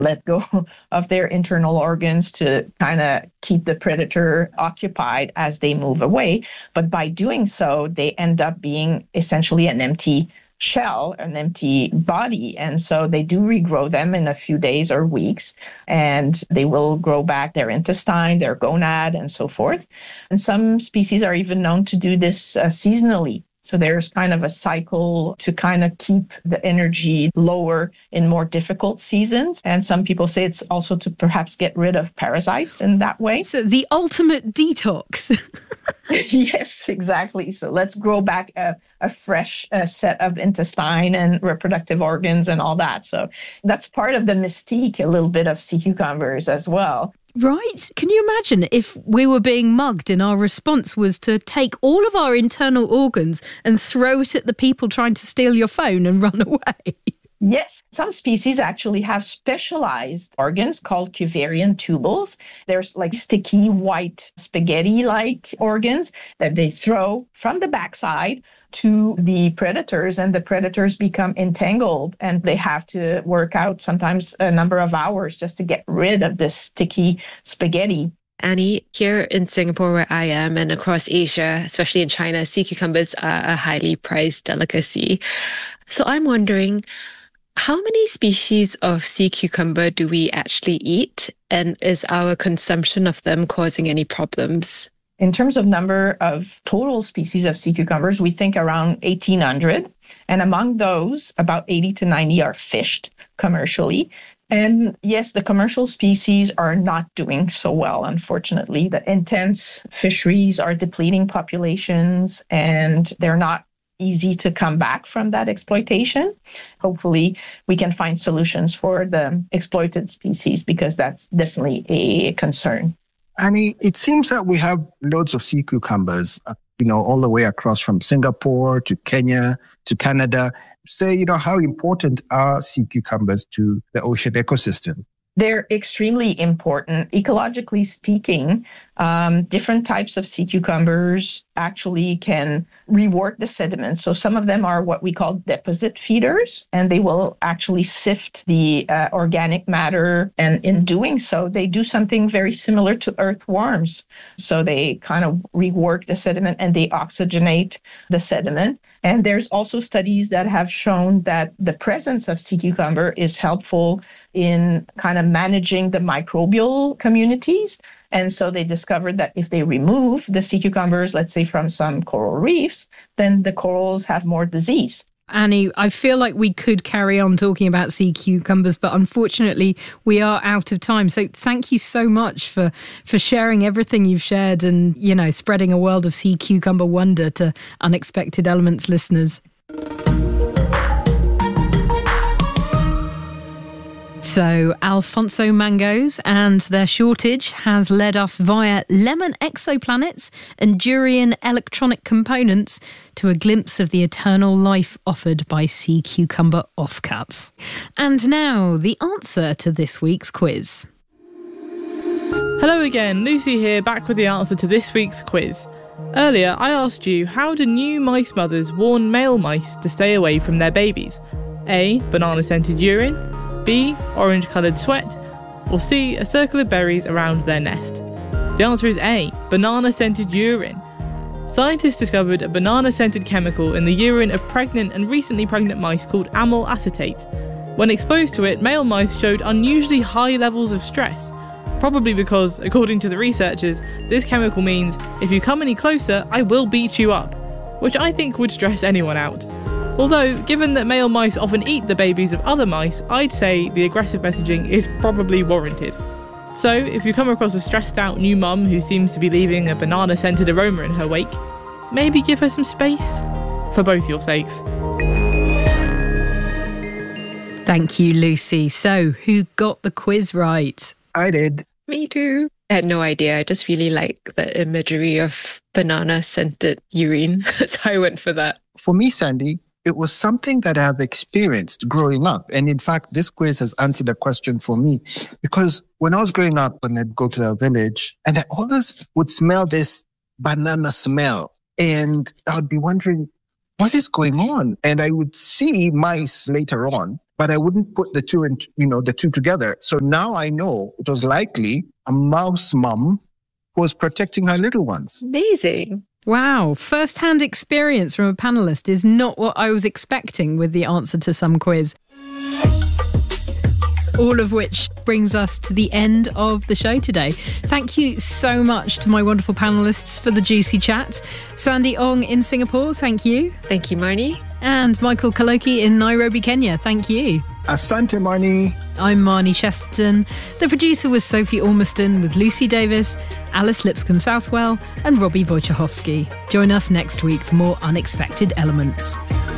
let go of their internal organs to kind of keep the predator occupied as they move away. But by doing so, they end up being essentially an empty shell, an empty body. And so they do regrow them in a few days or weeks, and they will grow back their intestine, their gonad, and so forth. And some species are even known to do this seasonally. So there's kind of a cycle to kind of keep the energy lower in more difficult seasons. And some people say it's also to perhaps get rid of parasites in that way. So the ultimate detox. Yes, exactly. So let's grow back a fresh set of intestine and reproductive organs and all that. So that's part of the mystique, a little bit of sea cucumbers as well. Right. Can you imagine if we were being mugged and our response was to take all of our internal organs and throw it at the people trying to steal your phone and run away? Yes, some species actually have specialized organs called Cuvierian tubules. There's like sticky white spaghetti-like organs that they throw from the backside to the predators, and the predators become entangled and they have to work out sometimes a number of hours just to get rid of this sticky spaghetti. Annie, here in Singapore where I am and across Asia, especially in China, sea cucumbers are a highly prized delicacy. So I'm wondering, how many species of sea cucumber do we actually eat? And is our consumption of them causing any problems? In terms of number of total species of sea cucumbers, we think around 1,800. And among those, about 80 to 90 are fished commercially. And yes, the commercial species are not doing so well, unfortunately. The intense fisheries are depleting populations, and they're not easy to come back from that exploitation. Hopefully, we can find solutions for the exploited species, because that's definitely a concern. Annie, it seems that we have loads of sea cucumbers, all the way across from Singapore to Kenya to Canada. Say, how important are sea cucumbers to the ocean ecosystem? They're extremely important. Ecologically speaking, different types of sea cucumbers actually can rework the sediment. So some of them are what we call deposit feeders, and they will actually sift the organic matter. And in doing so, they do something very similar to earthworms. So they kind of rework the sediment and they oxygenate the sediment. And there's also studies that have shown that the presence of sea cucumber is helpful in kind of managing the microbial communities. And so they discovered that if they remove the sea cucumbers, let's say from some coral reefs, then the corals have more disease. Annie, I feel like we could carry on talking about sea cucumbers, but unfortunately we are out of time. So thank you so much for sharing everything you've shared and, spreading a world of sea cucumber wonder to Unexpected Elements listeners. So Alfonso mangoes and their shortage has led us via lemon exoplanets and durian electronic components to a glimpse of the eternal life offered by sea cucumber offcuts. And now, the answer to this week's quiz. Hello again, Lucy here, back with the answer to this week's quiz. Earlier, I asked you, how do new mice mothers warn male mice to stay away from their babies? A. Banana-scented urine. B. Orange-coloured sweat. Or C. A circle of berries around their nest. The answer is A. Banana-scented urine. Scientists discovered a banana-scented chemical in the urine of pregnant and recently pregnant mice called amyl acetate. When exposed to it, male mice showed unusually high levels of stress. Probably because, according to the researchers, this chemical means, if you come any closer, I will beat you up. Which I think would stress anyone out. Although, given that male mice often eat the babies of other mice, I'd say the aggressive messaging is probably warranted. So, if you come across a stressed out new mum who seems to be leaving a banana-scented aroma in her wake, maybe give her some space, for both your sakes. Thank you, Lucy. So, who got the quiz right? I did. Me too. I had no idea. I just really like the imagery of banana-scented urine, so I went for that. For me, Sandy, it was something that I've experienced growing up. And in fact, this quiz has answered a question for me. Because when I was growing up, when I'd go to the village, and I always would smell this banana smell. And I would be wondering, what is going on? And I would see mice later on, but I wouldn't put the two together. So now I know it was likely a mouse mom who was protecting her little ones. Amazing. Wow, first-hand experience from a panellist is not what I was expecting with the answer to some quiz. All of which brings us to the end of the show today. Thank you so much to my wonderful panellists for the juicy chat. Sandy Ong in Singapore, thank you. Thank you, Marnie. And Michael Kaloki in Nairobi, Kenya, thank you. Asante, Marnie. I'm Marnie Chesterton. The producer was Sophie Ormiston with Lucy Davis, Alice Lipscomb-Southwell and Robbie Wojciechowski. Join us next week for more Unexpected Elements.